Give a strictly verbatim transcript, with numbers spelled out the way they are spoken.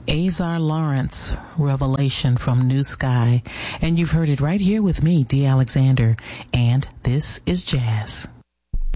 Azar Lawrence, Revelation from New Sky. And you've heard it right here with me, Dee Alexander. And this is Jazz.